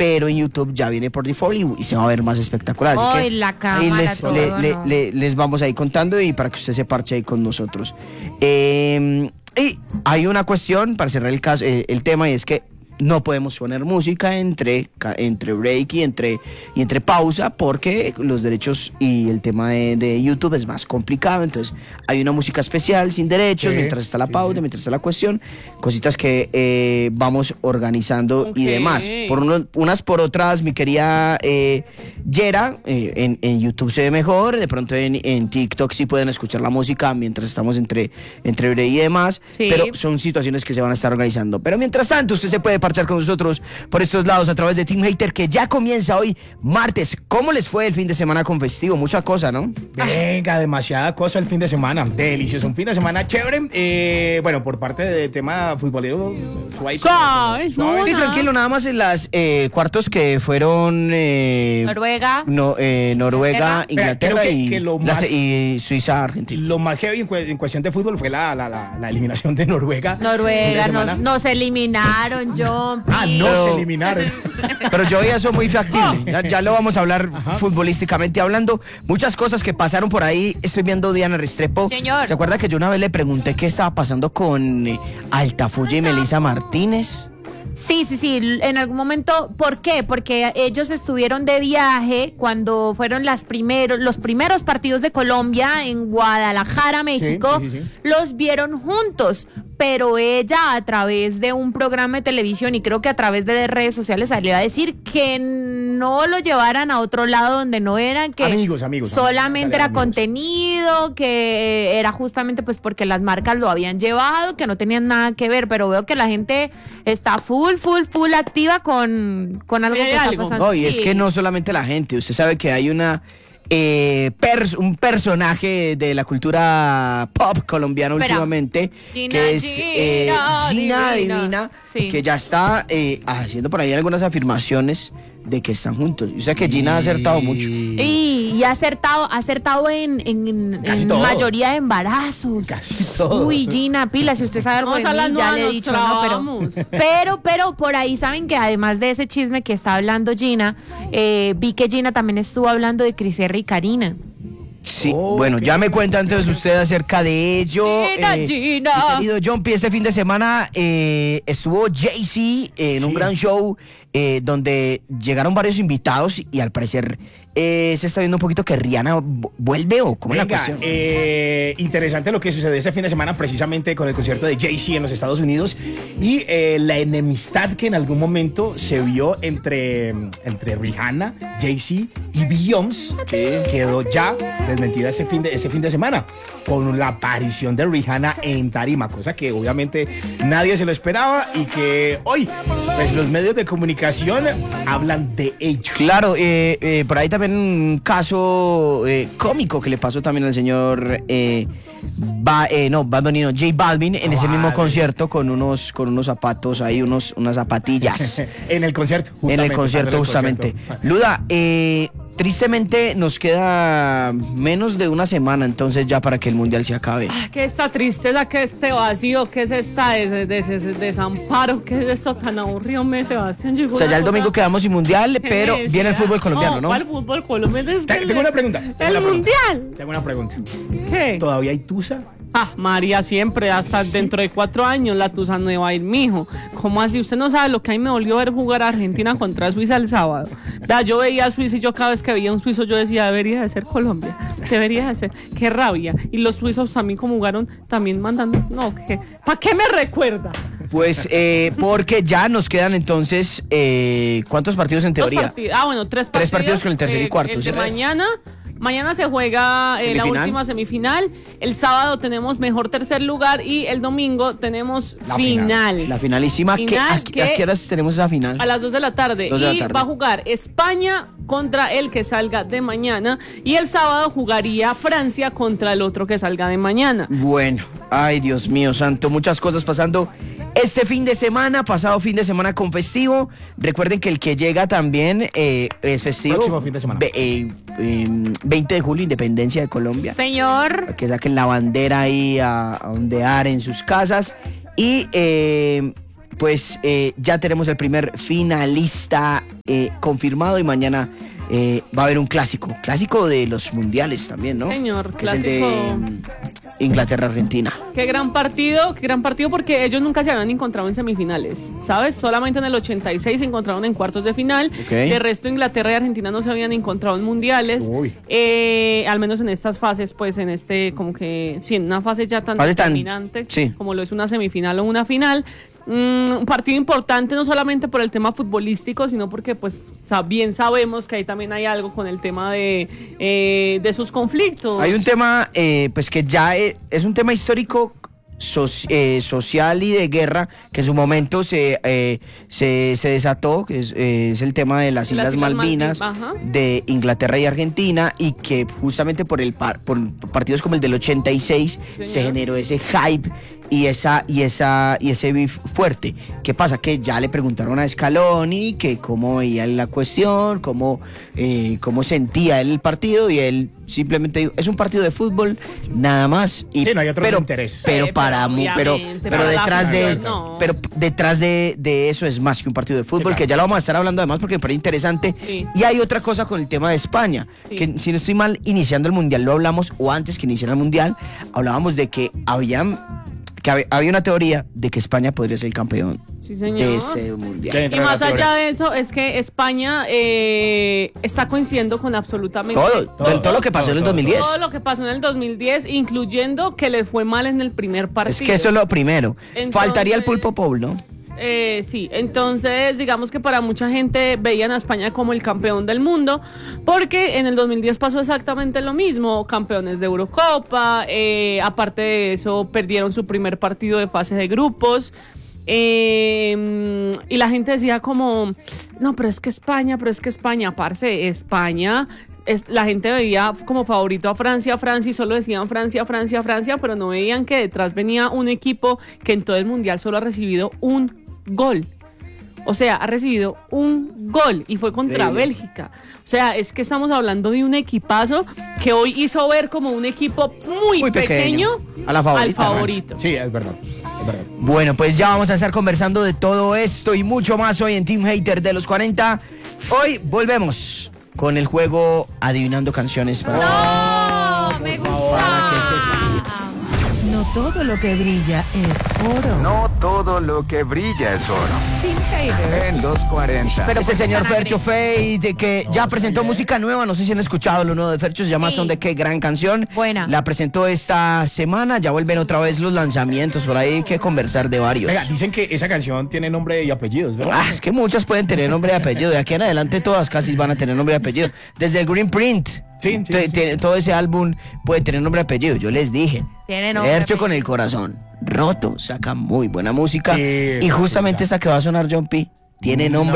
pero en YouTube ya viene por default y se va a ver más espectacular. Así que la cámara, ahí les vamos ahí contando y para que usted se parche ahí con nosotros. Y hay una cuestión para cerrar el tema, y es que no podemos poner música entre break y entre pausa, porque los derechos y el tema de YouTube es más complicado. Entonces hay una música especial sin derechos, mientras está la pausa, mientras está la cuestión, cositas que vamos organizando y demás. Por unas por otras, mi querida Yera, en YouTube se ve mejor, de pronto en TikTok sí pueden escuchar la música mientras estamos entre break y demás, pero son situaciones que se van a estar organizando. Pero mientras tanto, usted se puede parchar con nosotros por estos lados a través de Team Hater, que ya comienza hoy martes. ¿Cómo les fue el fin de semana con festivo? Mucha cosa, ¿no? Venga, demasiada cosa el fin de semana. Delicioso, un fin de semana chévere. Bueno, por parte del tema futbolero, suave. Sí, tranquilo, nada más en las cuartos que fueron Noruega, Inglaterra y Suiza, Argentina. Lo más heavy en cuestión de fútbol fue la eliminación de Noruega. Nos eliminaron, John. Se eliminaron. Pero yo veía eso muy factible. Ya lo vamos a hablar futbolísticamente hablando. Muchas cosas que pasaron por ahí. Estoy viendo Diana Restrepo. Señor. ¿Se acuerda que yo una vez le pregunté qué estaba pasando con Altafulla y Melissa Martínez? Sí, en algún momento. ¿Por qué? Porque ellos estuvieron de viaje cuando fueron los primeros partidos de Colombia en Guadalajara, México. Sí. Los vieron juntos, pero ella a través de un programa de televisión y creo que a través de redes sociales salió a decir que no lo llevaran a otro lado donde no eran, que amigos, solamente era contenido, que era justamente pues porque las marcas lo habían llevado, que no tenían nada que ver, pero veo que la gente está full activa con algo que está pasando. No, y es que no solamente la gente, usted sabe que hay un personaje de la cultura pop colombiana últimamente, que es Gina Divina, que ya está haciendo por ahí algunas afirmaciones de que están juntos. O sea que Gina ha acertado mucho. Y ha acertado en mayoría de embarazos. Casi todo. Uy, Gina, pila, si usted sabe algo de mí, ya le he dicho, no, pero por ahí saben que además de ese chisme que está hablando Gina, vi que Gina también estuvo hablando de Cris R y Karina. Sí, bueno, ya me cuenta entonces usted acerca de ello. Gina. Mi querido John P, este fin de semana estuvo Jay-Z en un gran show donde llegaron varios invitados y al parecer se está viendo un poquito que Rihanna vuelve, o cómo es la cuestión. Interesante lo que sucedió ese fin de semana precisamente con el concierto de Jay-Z en los Estados Unidos y la enemistad que en algún momento se vio entre Rihanna, Jay-Z y Beyoncé, quedó ya desmentida ese fin de semana con la aparición de Rihanna en tarima, cosa que obviamente nadie se lo esperaba y que hoy pues los medios de comunicación hablan de ello. Claro, por ahí también un caso cómico que le pasó también al señor Bad Bunny, no, J Balvin en ese mismo concierto con unos zapatos ahí, unas zapatillas. En el concierto, justamente. Luda, tristemente nos queda menos de una semana entonces ya para que el mundial se acabe. Que esta tristeza, que este vacío, que es ese desamparo, que es esto tan aburrido, Sebastián. O sea, ya el domingo quedamos sin mundial, pero viene el fútbol colombiano, ¿no? ¿Cuál fútbol colombiano? Tengo una pregunta. ¿El mundial? Tengo una pregunta. ¿Qué? ¿Todavía hay tusa? María, siempre, hasta dentro de 4 años la tusa no va a ir, mijo. ¿Cómo así? Usted no sabe lo que a mí me volvió a ver jugar a Argentina contra Suiza el sábado. Vea, yo veía a Suiza y yo cada vez que veía a un suizo yo decía, debería de ser Colombia, debería de ser. Qué rabia. Y los suizos también como jugaron, también mandando. No, ¿para qué me recuerda? Pues porque ya nos quedan entonces, ¿cuántos partidos en teoría? 3 partidos. 3 partidos con el tercer y cuarto. El de mañana se juega la última semifinal. El sábado tenemos mejor tercer lugar y el domingo tenemos final. La finalísima. ¿A qué horas tenemos esa final? A las 2 de la tarde. Va a jugar España contra el que salga de mañana y el sábado jugaría Francia contra el otro que salga de mañana. Bueno, ay Dios mío santo, muchas cosas pasando este fin de semana, pasado fin de semana con festivo. Recuerden que el que llega también es festivo. Próximo fin de semana. 20 de julio, Independencia de Colombia. Señor. Para que saquen la bandera ahí a ondear en sus casas. Y pues ya tenemos el primer finalista confirmado y mañana va a haber un clásico de los mundiales también, ¿no? Señor, que es el de Inglaterra-Argentina. Qué gran partido porque ellos nunca se habían encontrado en semifinales, ¿sabes? Solamente en el 86 se encontraron en cuartos de final. Okay. El resto, Inglaterra y Argentina no se habían encontrado en mundiales. Al menos en estas fases, pues en en una fase ya tan determinante como lo es una semifinal o una final. Un partido importante no solamente por el tema futbolístico, sino porque pues bien sabemos que ahí también hay algo con el tema de sus conflictos. Hay un tema pues que ya es un tema histórico social y de guerra que en su momento se desató, que es el tema de las Islas Malvinas de Inglaterra y Argentina, y que justamente por partidos como el del 86 se generó ese hype y ese beef fuerte. ¿Qué pasa? Que ya le preguntaron a Scaloni que cómo veía la cuestión, cómo sentía él el partido, y él simplemente dijo, es un partido de fútbol nada más, y no hay otro interés. Pero detrás de eso es más que un partido de fútbol, claro, que ya lo vamos a estar hablando además porque me parece interesante. Y hay otra cosa con el tema de España, que si no estoy mal, iniciando el mundial lo hablamos, o antes que iniciara el mundial hablábamos de que había una teoría de que España podría ser el campeón de este mundial. Y más allá de eso, es que España está coincidiendo con absolutamente todo lo que pasó en el 2010. Todo lo que pasó en el 2010, incluyendo que le fue mal en el primer partido. Es que eso es lo primero. Entonces, faltaría el Pulpo Paul, ¿no? Sí, entonces digamos que para mucha gente veían a España como el campeón del mundo, porque en el 2010 pasó exactamente lo mismo, campeones de Eurocopa, aparte de eso perdieron su primer partido de fase de grupos, y la gente decía como, no, pero es que España, parce, España... la gente veía como favorito a Francia y solo decían Francia, pero no veían que detrás venía un equipo que en todo el mundial solo ha recibido un gol. O sea, ha recibido un gol y fue contra Bélgica. O sea, es que estamos hablando de un equipazo que hoy hizo ver como un equipo muy pequeño al favorito. Sí, es verdad. Bueno, pues ya vamos a estar conversando de todo esto y mucho más hoy en Team Hater de los 40. Hoy volvemos con el juego Adivinando Canciones. ¡No! ¡Me gusta! No todo lo que brilla es oro. No todo lo que brilla es oro. Team Hater En los 40. Pero ese señor Fercho Fade, que ya presentó música nueva, no sé si han escuchado lo nuevo de Fercho, se llama Son de Qué, gran canción. Buena. La presentó esta semana, ya vuelven otra vez los lanzamientos, por ahí hay que conversar de varios. Venga, dicen que esa canción tiene nombre y apellidos, ¿verdad? Es que muchas pueden tener nombre y apellido, de aquí en adelante todas casi van a tener nombre y apellido. Desde el Green Print, todo ese álbum puede tener nombre y apellido, yo les dije. Fercho con el corazón roto, saca muy buena música, y justamente esta que va a sonar John P. tiene nombre